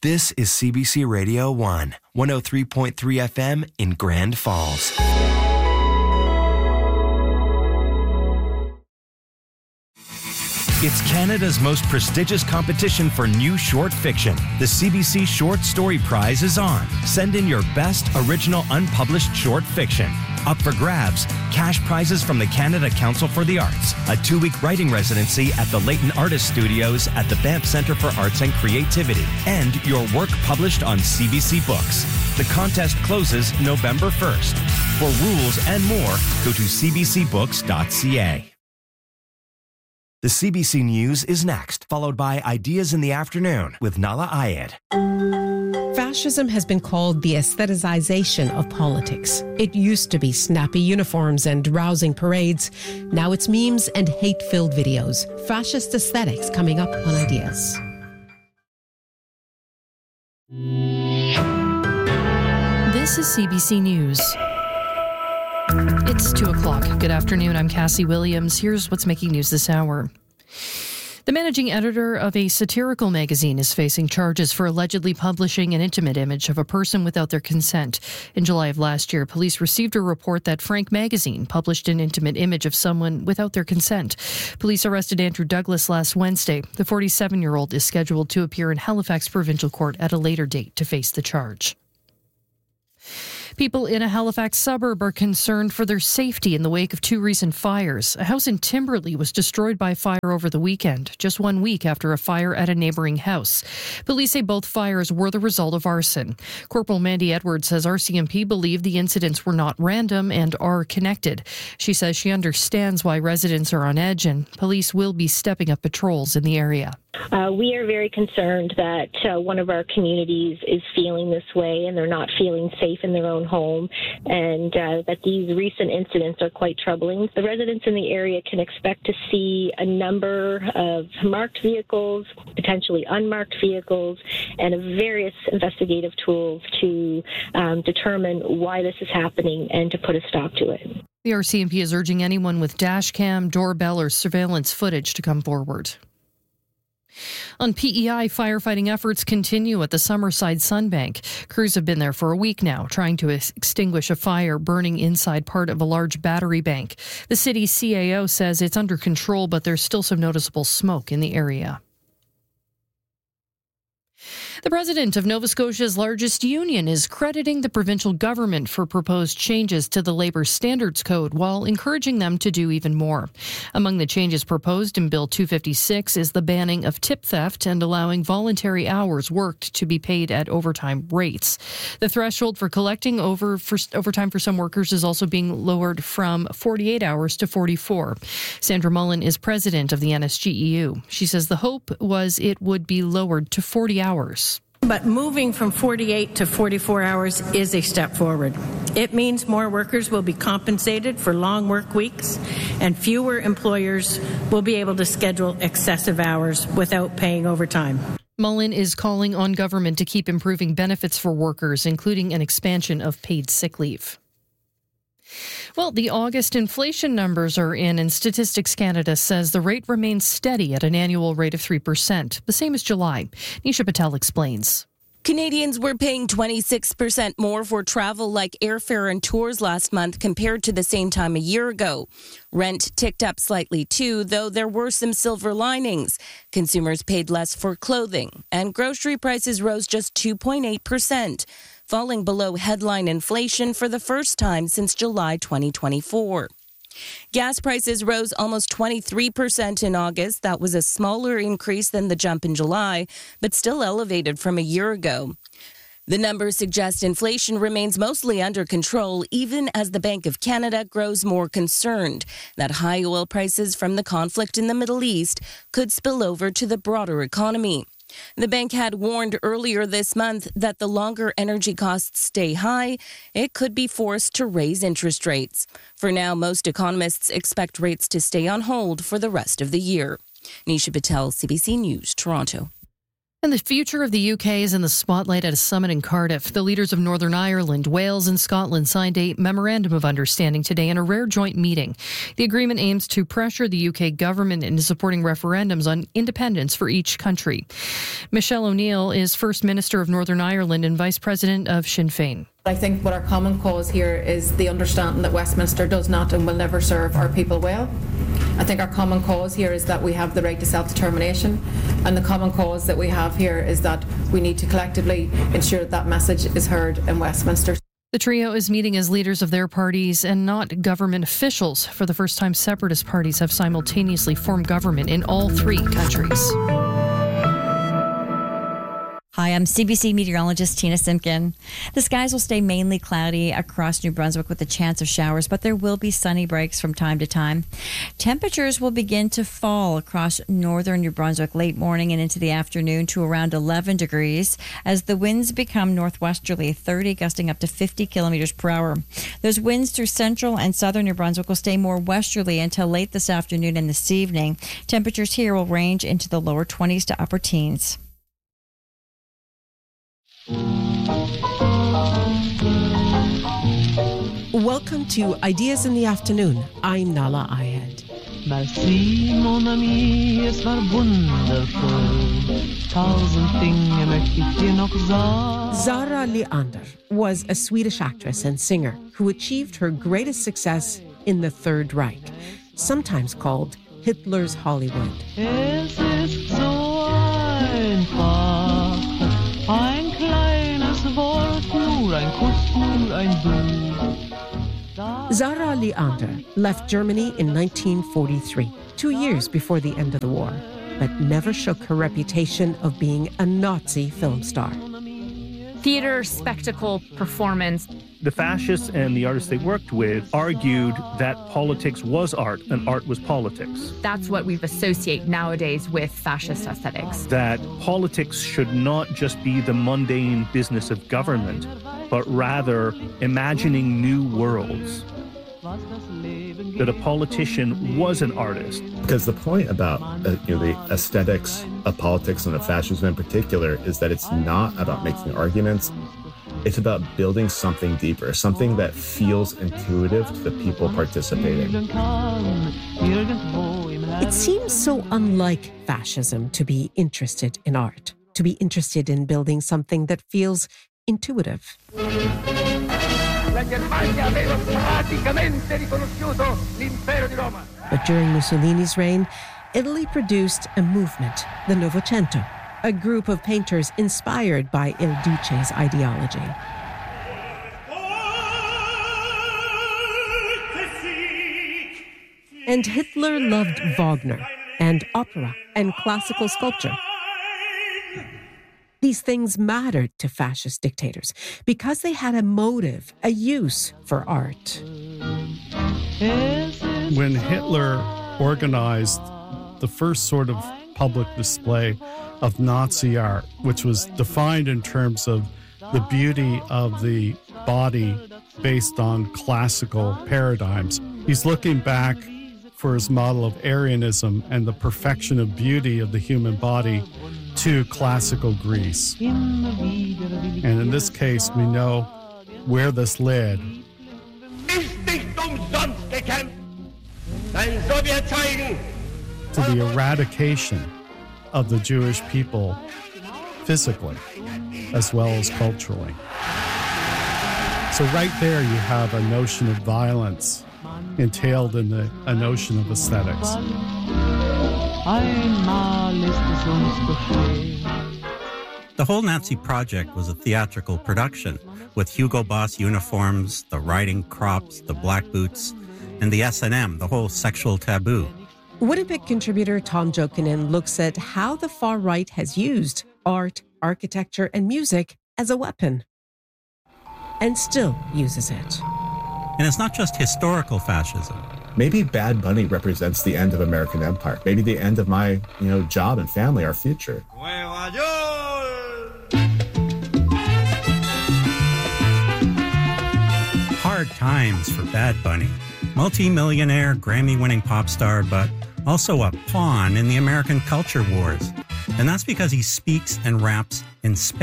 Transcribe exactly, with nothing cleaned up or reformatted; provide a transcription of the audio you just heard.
This is C B C Radio one, one oh three point three F M in Grand Falls. It's Canada's most prestigious competition for new short fiction. The C B C Short Story Prize is on. Send in your best original unpublished short fiction. Up for grabs, cash prizes from the Canada Council for the Arts, a two-week writing residency at the Leighton Artist Studios at the Banff Centre for Arts and Creativity, and your work published on C B C Books. The contest closes November first. For rules and more, go to c b c books dot c a. The C B C News is next, followed by Ideas in the Afternoon with Nala Ayed. Fascism has been called the aestheticization of politics. It used to be snappy uniforms and rousing parades. Now it's memes and hate-filled videos. Fascist aesthetics coming up on Ideas. This is C B C News. It's two o'clock. Good afternoon. I'm Cassie Williams. Here's what's making news this hour. The managing editor of a satirical magazine is facing charges for allegedly publishing an intimate image of a person without their consent. In July of last year, police received a report that Frank Magazine published an intimate image of someone without their consent. Police arrested Andrew Douglas last Wednesday. The forty-seven-year-old is scheduled to appear in Halifax Provincial Court at a later date to face the charge. People in a Halifax suburb are concerned for their safety in the wake of two recent fires. A house in Timberley was destroyed by fire over the weekend, just one week after a fire at a neighbouring house. Police say both fires were the result of arson. Corporal Mandy Edwards says R C M P believe the incidents were not random and are connected. She says she understands why residents are on edge and police will be stepping up patrols in the area. Uh, we are very concerned that uh, one of our communities is feeling this way and they're not feeling safe in their own home, and uh, that these recent incidents are quite troubling. The residents in the area can expect to see a number of marked vehicles, potentially unmarked vehicles, and various investigative tools to um, determine why this is happening and to put a stop to it. The R C M P is urging anyone with dash cam, doorbell, or surveillance footage to come forward. On P E I, firefighting efforts continue at the Summerside Sunbank. Crews have been there for a week now, trying to extinguish a fire burning inside part of a large battery bank. The city's C A O says it's under control, but there's still some noticeable smoke in the area. The president of Nova Scotia's largest union is crediting the provincial government for proposed changes to the Labour Standards Code while encouraging them to do even more. Among the changes proposed in Bill two fifty-six is the banning of tip theft and allowing voluntary hours worked to be paid at overtime rates. The threshold for collecting over for overtime for some workers is also being lowered from forty-eight hours to forty-four. Sandra Mullen is president of the N S G E U. She says the hope was it would be lowered to forty hours. But moving from forty-eight to forty-four hours is a step forward. It means more workers will be compensated for long work weeks, and fewer employers will be able to schedule excessive hours without paying overtime. Mullen is calling on government to keep improving benefits for workers, including an expansion of paid sick leave. Well, the August inflation numbers are in, and Statistics Canada says the rate remains steady at an annual rate of three percent, the same as July. Nisha Patel explains. Canadians were paying twenty-six percent more for travel like airfare and tours last month compared to the same time a year ago. Rent ticked up slightly too, though there were some silver linings. Consumers paid less for clothing, and grocery prices rose just two point eight percent. Falling below headline inflation for the first time since July twenty twenty-four. Gas prices rose almost twenty-three percent in August. That was a smaller increase than the jump in July, but still elevated from a year ago. The numbers suggest inflation remains mostly under control, even as the Bank of Canada grows more concerned that high oil prices from the conflict in the Middle East could spill over to the broader economy. The bank had warned earlier this month that the longer energy costs stay high, it could be forced to raise interest rates. For now, most economists expect rates to stay on hold for the rest of the year. Nisha Patel, C B C News, Toronto. And the future of the U K is in the spotlight at a summit in Cardiff. The leaders of Northern Ireland, Wales and Scotland signed a memorandum of understanding today in a rare joint meeting. The agreement aims to pressure the U K government into supporting referendums on independence for each country. Michelle O'Neill is First Minister of Northern Ireland and Vice President of Sinn Féin. I think what our common cause here is the understanding that Westminster does not and will never serve our people well. I think our common cause here is that we have the right to self-determination, and the common cause that we have here is that we need to collectively ensure that that message is heard in Westminster. The trio is meeting as leaders of their parties and not government officials. For the first time, separatist parties have simultaneously formed government in all three countries. Hi, I'm C B C meteorologist Tina Simpkin. The skies will stay mainly cloudy across New Brunswick with a chance of showers, but there will be sunny breaks from time to time. Temperatures will begin to fall across northern New Brunswick late morning and into the afternoon to around eleven degrees as the winds become northwesterly, thirty gusting up to fifty kilometers per hour. Those winds through central and southern New Brunswick will stay more westerly until late this afternoon and this evening. Temperatures here will range into the lower twenties to upper teens. Welcome to Ideas in the Afternoon. I'm Nala Ayed. Merci, mon ami, es war wundervoll. Tausend Dinge möchte ich dir noch sagen. Zara Leander was a Swedish actress and singer who achieved her greatest success in the Third Reich, sometimes called Hitler's Hollywood. Es ist so einfach. Ein kleines Wort, nur ein Kuss, nur ein Du. Zara Leander left Germany in nineteen forty-three, two years before the end of the war, but never shook her reputation of being a Nazi film star. Theater, spectacle, performance. The fascists and the artists they worked with argued that politics was art and art was politics. That's what we associate nowadays with fascist aesthetics. That politics should not just be the mundane business of government, but rather imagining new worlds. That a politician was an artist. Because the point about uh, you know the aesthetics of politics and of fascism in particular is that it's not about making arguments. It's about building something deeper, something that feels intuitive to the people participating. It seems so unlike fascism to be interested in art, to be interested in building something that feels intuitive. But during Mussolini's reign, Italy produced a movement, the Novecento, a group of painters inspired by Il Duce's ideology. And Hitler loved Wagner and opera and classical sculpture. These things mattered to fascist dictators because they had a motive, a use for art. When Hitler organized the first sort of public display of Nazi art, which was defined in terms of the beauty of the body based on classical paradigms, he's looking back for his model of Aryanism and the perfection of beauty of the human body to classical Greece. And in this case, we know where this led. To the eradication of the Jewish people physically as well as culturally. So right there you have a notion of violence entailed in the, a notion of aesthetics. The whole Nazi project was a theatrical production with Hugo Boss uniforms, the riding crops, the black boots, and the S and M, the whole sexual taboo. Winnipeg contributor Tom Jokinen looks at how the far right has used art, architecture, and music as a weapon, and still uses it. And it's not just historical fascism. Maybe Bad Bunny represents the end of American empire. Maybe the end of my, you know, job and family, our future. Hard times for Bad Bunny. Multi-millionaire, Grammy-winning pop star, but also a pawn in the American culture wars. And that's because he speaks and raps in Spanish.